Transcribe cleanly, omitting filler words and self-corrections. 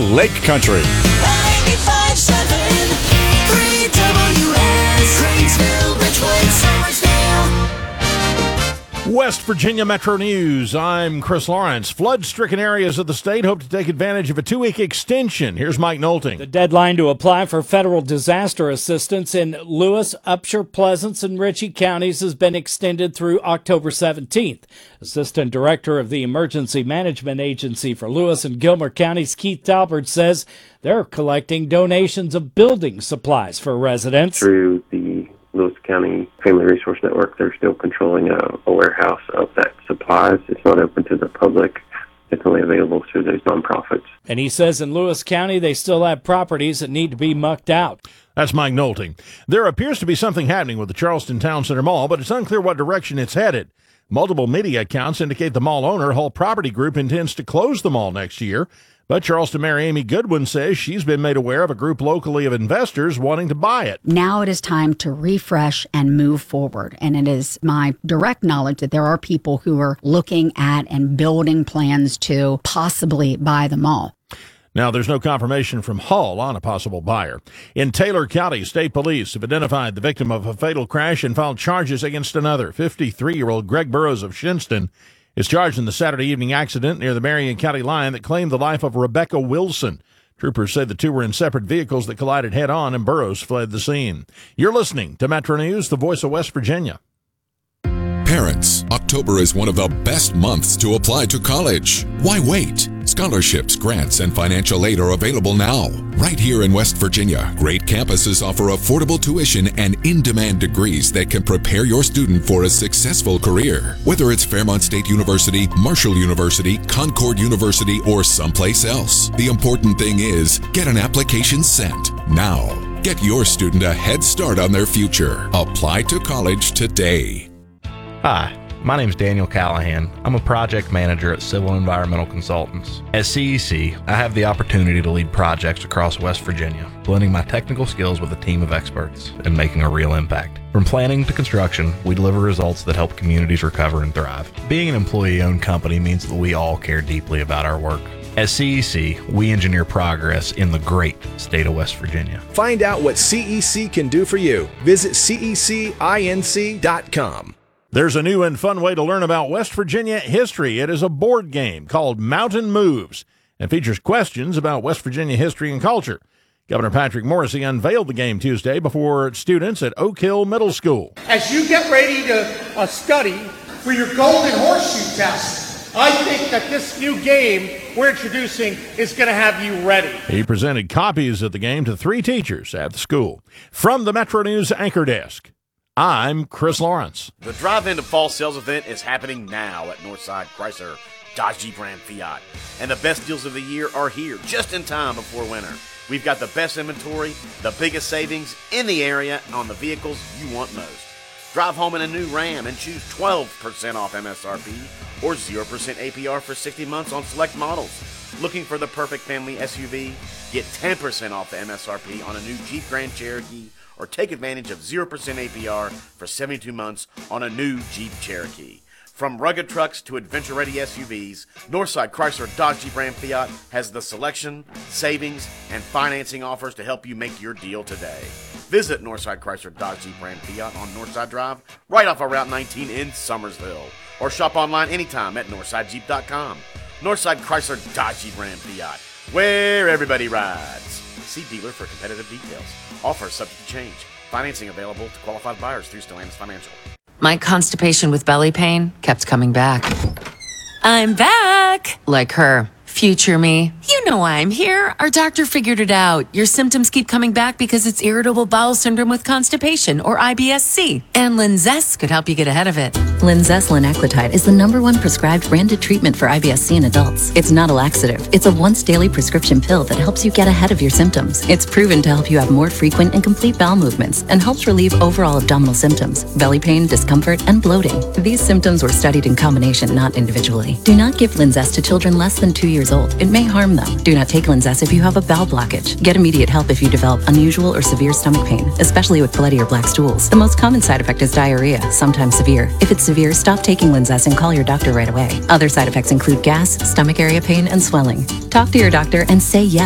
Lake Country. 95.7 3WS, Cranesville, Richwood, Summersdale. West Virginia Metro News. I'm Chris Lawrence. Flood-stricken areas of the state hope to take advantage of a 2-week extension. Here's Mike Nolting. The deadline to apply for federal disaster assistance in Lewis, Upshur, Pleasants, and Ritchie counties has been extended through October 17th. Assistant Director of the Emergency Management Agency for Lewis and Gilmer counties, Keith Talbert, says they're collecting donations of building supplies for residents. Through the Lewis County Family Resource Network, they're still controlling a warehouse of that supplies. It's not open to the public. It's only available through those nonprofits. And he says in Lewis County, they still have properties that need to be mucked out. That's Mike Nolting. There appears to be something happening with the Charleston Town Center Mall, but it's unclear what direction it's headed. Multiple media accounts indicate the mall owner, Hull Property Group, intends to close the mall next year. But Charleston Mayor Amy Goodwin says she's been made aware of a group locally of investors wanting to buy it. Now it is time to refresh and move forward. And it is my direct knowledge that there are people who are looking at and building plans to possibly buy the mall. Now, there's no confirmation from Hull on a possible buyer. In Taylor County, state police have identified the victim of a fatal crash and filed charges against another. 53-year-old Greg Burrows of Shinston is charged in the Saturday evening accident near the Marion County line that claimed the life of Rebecca Wilson. Troopers say the two were in separate vehicles that collided head-on, and Burrows fled the scene. You're listening to Metro News, the voice of West Virginia. Parents, October is one of the best months to apply to college. Why wait? Scholarships, grants, and financial aid are available now. Right here in West Virginia, great campuses offer affordable tuition and in-demand degrees that can prepare your student for a successful career. Whether it's Fairmont State University, Marshall University, Concord University, or someplace else, the important thing is get an application sent now. Get your student a head start on their future. Apply to college today. Hi, my name is Daniel Callahan. I'm a project manager at Civil Environmental Consultants. At CEC, I have the opportunity to lead projects across West Virginia, blending my technical skills with a team of experts and making a real impact. From planning to construction, we deliver results that help communities recover and thrive. Being an employee-owned company means that we all care deeply about our work. At CEC, we engineer progress in the great state of West Virginia. Find out what CEC can do for you. Visit cecinc.com. There's a new and fun way to learn about West Virginia history. It is a board game called Mountain Moves and features questions about West Virginia history and culture. Governor Patrick Morrisey unveiled the game Tuesday before students at Oak Hill Middle School. As you get ready to study for your Golden Horseshoe test, I think that this new game we're introducing is going to have you ready. He presented copies of the game to 3 teachers at the school. From the Metro News Anchor Desk, I'm Chris Lawrence. The drive-in to fall sales event is happening now at Northside Chrysler Dodge Jeep Ram Fiat. And the best deals of the year are here just in time before winter. We've got the best inventory, the biggest savings in the area on the vehicles you want most. Drive home in a new Ram and choose 12% off MSRP or 0% APR for 60 months on select models. Looking for the perfect family SUV? Get 10% off the MSRP on a new Jeep Grand Cherokee or take advantage of 0% APR for 72 months on a new Jeep Cherokee. From rugged trucks to adventure-ready SUVs, Northside Chrysler Dodge Jeep Ram Fiat has the selection, savings, and financing offers to help you make your deal today. Visit Northside Chrysler Dodge Jeep Ram Fiat on Northside Drive, right off of Route 19 in Summersville, or shop online anytime at NorthsideJeep.com. Northside Chrysler Dodge Jeep Ram Fiat, where everybody rides. See dealer for competitive details. Offer subject to change. Financing available to qualified buyers through Stellantis Financial. My constipation with belly pain kept coming back. I'm back! Like her. Future me. You know why I'm here. Our doctor figured it out. Your symptoms keep coming back because it's irritable bowel syndrome with constipation, or IBS-C. And Linzess could help you get ahead of it. Linzess linaclotide is the #1 prescribed branded treatment for IBS-C in adults. It's not a laxative. It's a once-daily prescription pill that helps you get ahead of your symptoms. It's proven to help you have more frequent and complete bowel movements and helps relieve overall abdominal symptoms, belly pain, discomfort, and bloating. These symptoms were studied in combination, not individually. Do not give Linzess to children less than 2 years old. It may harm them. Do not take Linzess if you have a bowel blockage. Get immediate help if you develop unusual or severe stomach pain, especially with bloody or black stools. The most common side effect is diarrhea, sometimes severe. If it's severe, stop taking Linzess and call your doctor right away. Other side effects include gas, stomach area pain, and swelling. Talk to your doctor and say yes